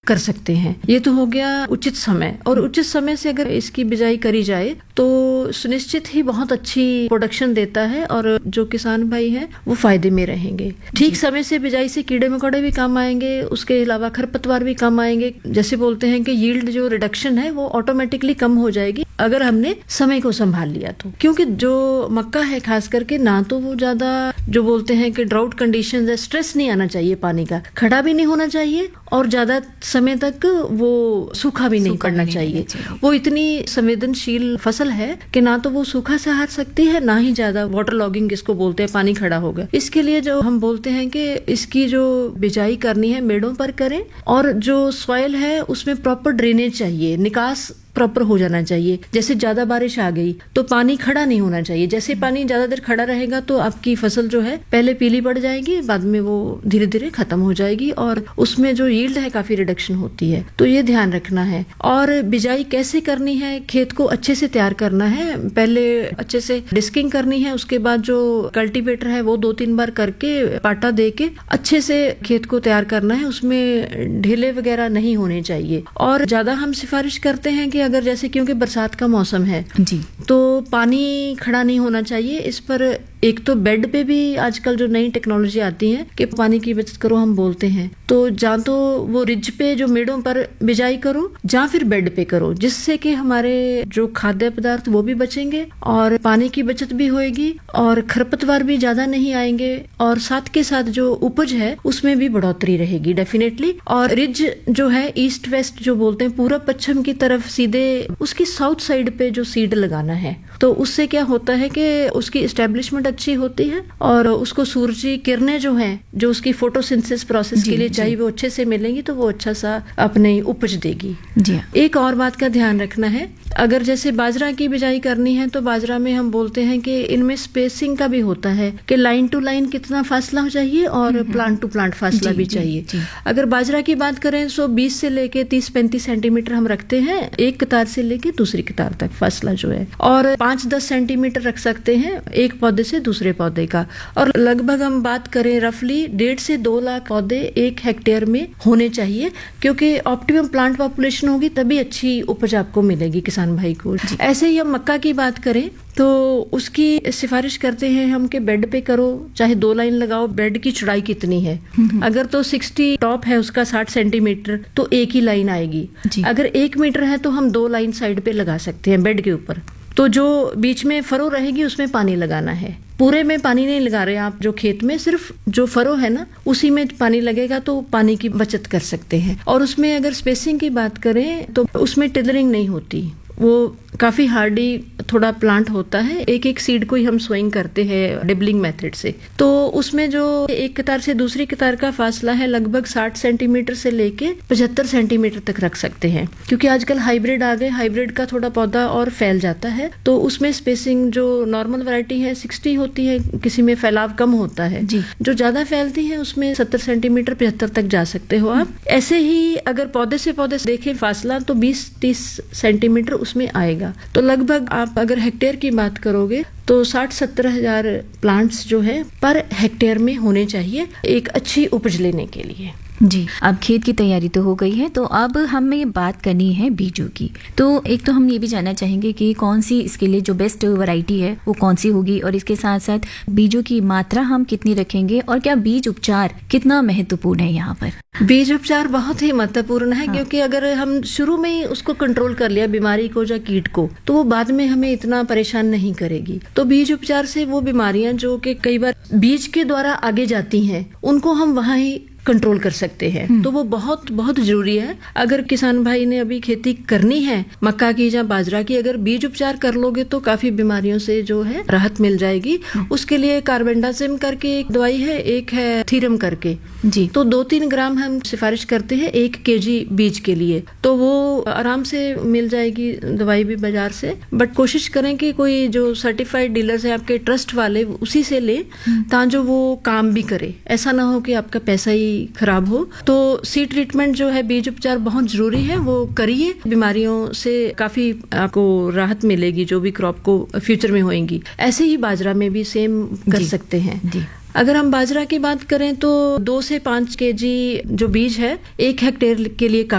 कर सकते हैं। ये तो हो गया उचित समय, और उचित समय से अगर इसकी बिजाई करी जाए तो सुनिश्चित ही बहुत अच्छी प्रोडक्शन देता है और जो किसान भाई हैं वो फायदे में रहेंगे। ठीक समय से बिजाई से कीड़े मकोड़े भी कम आएंगे, उसके अलावा खरपतवार भी कम आएंगे। जैसे बोलते हैं कि यील्ड जो रिडक्शन है वो ऑटोमेटिकली कम हो जाएगी अगर हमने समय को संभाल लिया तो। क्योंकि जो मक्का है खास करके, ना तो वो ज्यादा जो बोलते हैं कि ड्राउट कंडीशंस है, स्ट्रेस नहीं आना चाहिए, पानी का खड़ा भी नहीं होना चाहिए और ज्यादा समय तक वो सूखा भी नहीं पड़ना चाहिए। वो इतनी संवेदनशील फसल है कि ना तो वो सूखा सहार सकती है, ना ही ज्यादा वाटर लॉगिंग जिसको बोलते हैं, पानी खड़ा होगा। इसके लिए जो हम बोलते हैं कि इसकी जो बिजाई करनी है मेड़ों पर करें, और जो सॉइल है उसमें प्रॉपर ड्रेनेज चाहिए, निकास प्रॉपर हो जाना चाहिए। जैसे ज्यादा बारिश आ गई तो पानी खड़ा नहीं होना चाहिए। जैसे पानी ज्यादा देर खड़ा रहेगा तो आपकी फसल जो है पहले पीली पड़ जाएगी, बाद में वो धीरे धीरे खत्म हो जाएगी और उसमें जो यील्ड है काफी रिडक्शन होती है। तो ये ध्यान रखना है। और बिजाई कैसे करनी है, खेत को अच्छे से तैयार करना है। पहले अच्छे से डिस्किंग करनी है, उसके बाद जो कल्टीवेटर है वो 2-3 बार करके पाटा दे के अच्छे से खेत को तैयार करना है। उसमें ढीले वगैरह नहीं होने चाहिए। और ज्यादा हम सिफारिश करते हैं कि अगर जैसे क्योंकि बरसात का मौसम है जी, तो पानी खड़ा नहीं होना चाहिए। इस पर एक तो बेड पे भी आजकल जो नई टेक्नोलॉजी आती है कि पानी की बचत करो हम बोलते हैं, तो जहाँ तो वो रिज पे जो मेड़ों पर बिजाई करो, जहाँ फिर बेड पे करो, जिससे कि हमारे जो खाद्य पदार्थ वो भी बचेंगे और पानी की बचत भी होएगी और खरपतवार भी ज्यादा नहीं आएंगे और साथ के साथ जो उपज है उसमें भी बढ़ोतरी रहेगी डेफिनेटली। और रिज जो है ईस्ट वेस्ट जो बोलते हैं, पूर्व पश्चिम की तरफ सीधे उसकी साउथ साइड पे जो सीड लगाना है, तो उससे क्या होता है कि उसकी एस्टेब्लिशमेंट अच्छी होती है और उसको सूरजी किरणें जो हैं, जो उसकी फोटोसिंथेसिस प्रोसेस के लिए चाहिए, वो अच्छे से मिलेंगी तो वो अच्छा सा अपने उपज देगी। एक और बात का ध्यान रखना है, अगर जैसे बाजरा की बिजाई करनी है तो बाजरा में हम बोलते हैं कि इनमें स्पेसिंग का भी होता है कि लाइन टू लाइन कितना फासला चाहिए और प्लांट टू प्लांट फासला भी चाहिए। अगर बाजरा की बात करें तो 20 से लेके 30-35 सेंटीमीटर हम रखते हैं एक कतार से लेके दूसरी कतार तक फासला जो है, और 5-10 सेंटीमीटर रख सकते हैं एक पौधे से दूसरे पौधे का। और लगभग हम बात करें रफली 1.5 से 2 लाख पौधे 1 हेक्टेयर में होने चाहिए, क्योंकि ऑप्टिमम प्लांट पॉपुलेशन होगी तभी अच्छी उपज आपको मिलेगी किसान भाई को। ऐसे ही हम मक्का की बात करें तो उसकी सिफारिश करते हैं हम कि बेड पे करो, चाहे 2 लाइन लगाओ। बेड की चौड़ाई कितनी है, अगर तो 60 टॉप है उसका 60 सेंटीमीटर तो एक ही लाइन आएगी। अगर 1 मीटर है तो हम 2 लाइन साइड पे लगा सकते हैं बेड के ऊपर। तो जो बीच में फरो रहेगी उसमें पानी लगाना है, पूरे में पानी नहीं लगा रहे आप, जो खेत में सिर्फ जो फरो है ना उसी में पानी लगेगा तो पानी की बचत कर सकते हैं। और उसमें अगर स्पेसिंग की बात करें तो उसमें टिलरिंग नहीं होती, वो काफी हार्डी थोड़ा प्लांट होता है। एक एक सीड को ही हम सोइंग करते हैं डिबलिंग मेथड से। तो उसमें जो एक कतार से दूसरी कतार का फासला है लगभग 60 सेंटीमीटर से लेके 75 सेंटीमीटर तक रख सकते हैं, क्योंकि आजकल हाइब्रिड आ गए, हाइब्रिड का थोड़ा पौधा और फैल जाता है। तो उसमें स्पेसिंग जो नॉर्मल वैरायटी है 60 होती है, किसी में फैलाव कम होता है जी। जो ज्यादा फैलती है उसमें 70 सेंटीमीटर 75 तक जा सकते हो आप। ऐसे ही अगर पौधे से पौधे देखें फासला तो 20-30 सेंटीमीटर उसमें आएगा। तो लगभग आप अगर हेक्टेयर की बात करोगे तो 60-70 हजार प्लांट्स जो है पर हेक्टेयर में होने चाहिए एक अच्छी उपज लेने के लिए। जी, अब खेत की तैयारी तो हो गई है, तो अब हमें बात करनी है बीजों की। तो एक तो हम ये भी जानना चाहेंगे कि कौन सी इसके लिए जो बेस्ट वैरायटी है वो कौन सी होगी, और इसके साथ साथ बीजों की मात्रा हम कितनी रखेंगे, और क्या बीज उपचार कितना महत्वपूर्ण है यहाँ पर? बीज उपचार बहुत ही महत्वपूर्ण है, क्योंकि अगर हम शुरू में ही उसको कंट्रोल कर लिया बीमारी को या कीट को, तो वो बाद में हमें इतना परेशान नहीं करेगी। तो बीज उपचार से वो बीमारियां जो कि कई बार बीज के द्वारा आगे जाती हैं उनको हम वहां ही कंट्रोल कर सकते हैं। तो वो बहुत बहुत जरूरी है। अगर किसान भाई ने अभी खेती करनी है मक्का की या बाजरा की, अगर बीज उपचार कर लोगे तो काफी बीमारियों से जो है राहत मिल जाएगी। उसके लिए कार्बेंडाजिम करके एक दवाई है, एक है थीरम करके जी, तो 2-3 ग्राम हम सिफारिश करते हैं 1 kg बीज के लिए। तो वो आराम से मिल जाएगी दवाई भी बाजार से, बट कोशिश करें कि कोई जो सर्टिफाइड डीलर्स है आपके ट्रस्ट वाले उसी से ले, ताकि जो वो काम भी करे, ऐसा ना हो कि आपका पैसा ही खराब हो। तो सीड ट्रीटमेंट जो है बीज उपचार बहुत जरूरी है, वो करिए, बीमारियों से काफी आपको राहत मिलेगी जो भी क्रॉप को फ्यूचर में होएंगी। ऐसे ही बाजरा में भी सेम कर सकते हैं जी। अगर हम बाजरा की बात करें तो 2 से 5 kg जो बीज है 1 हेक्टेयर के लिए